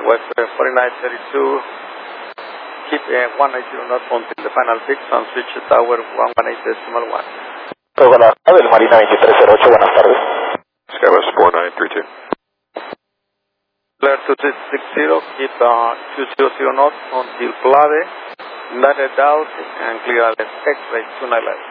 West 4932, keep 180 knots until the final fix and switch to tower 118.1. Guadalajara del Marina 2308, buenas tardes. Skywest 4932. Clear 2660, keep 200 knots until Plade, let it out and clear left, X-ray 29 left.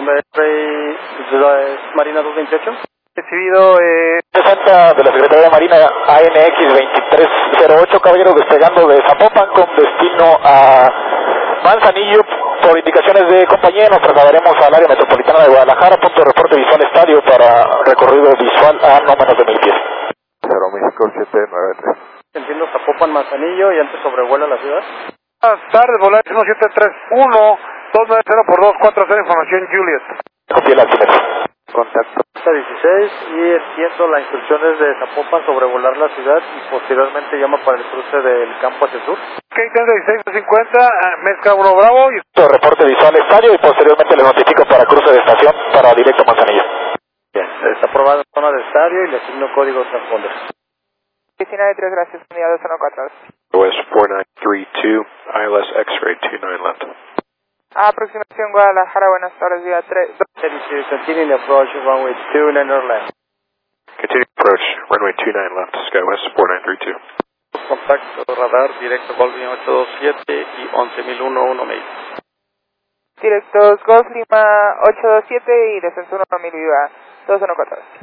Marina 228. Recibido 60 de la Secretaría de Marina ANX 2308, caballero, despegando de Zapopan con destino a Manzanillo. Por indicaciones de compañía nos trasladaremos al área metropolitana de Guadalajara, punto de reporte visual estadio para recorrido visual a no menos de 1000 pies. 0 México 793. Entiendo Zapopan, Manzanillo y antes sobrevuela la ciudad. Buenas tardes, Volaris 1731, 290 por 240, información Juliet. Copié el altímetro. Contacto 16 y entiendo las instrucciones de Zapopan sobrevolar la ciudad y posteriormente llama para el cruce del campo hacia el sur. K-3650, Mezca Bravo y... Reporte visual estadio y posteriormente le notifico para cruce de estación para directo Manzanillo. Bien, está aprobada en zona de estadio y le asigno código transponder. 19-3, gracias, unidad 214. West 4932, ILS X-ray 29 left. Aproximación Guadalajara, buenas tardes, día 3. Continue approach runway 29 left. Continue approach, runway 29 left, Skywest 4932. Contacto radar directo Golfing 827 y 11.001 mil. Directos Golf Lima 827 y descenso 1.000 viva 214.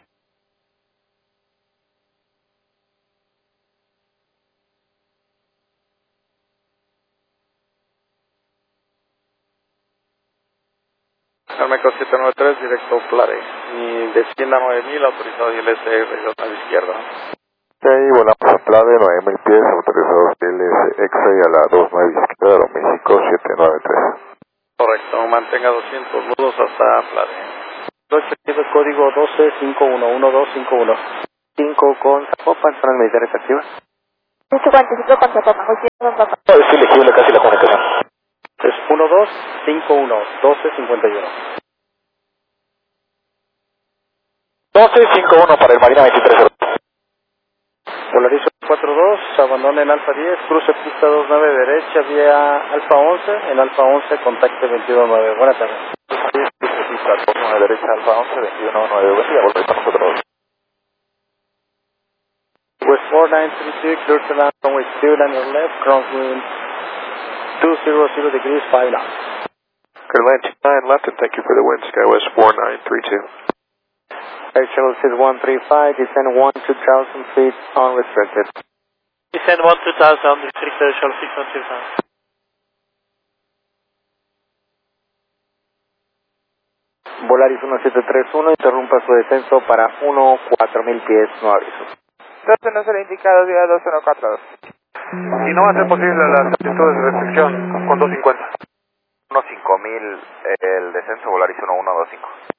Armeco 793, directo Plare. Y descienda 9.000, autorizado ILS a la izquierda. Ok, volamos a Plade, 9000 pies, autorizados ILS X-ray a la 29 izquierda, México 793. Correcto, mantenga 200 nudos hasta Plade. 8 código 12511251. 5 con Zapopan, zonas militares activas. 845 con Zapopan, Es elegible casi la comunicación. Es 1251 1251. 1251 para el Marina 2308. Polarizo 42, abandone en Alfa 10, cruce pista 29 derecha vía Alfa 11, en Alfa 11 contacte 219. Buenas tardes. Pista 29 derecha, Alfa 11, 219, buen día, volver con nosotros. West 4932, clear to land runway 2 on your left, crosswind 200 degrees 5 knots. Good land 29 left and thank you for the wind, Skywest 4932. Actual is 135, descend 1 2,000 feet unrestricted. Descend 1 2000, restricted, shall 615. Volaris 1731, interrumpa su descenso para 1-4000 pies, no aviso. 12 no será indicado, día 2142. Y no va a ser posible la altitud de restricción con 250. 5000 el descenso Volaris 1125.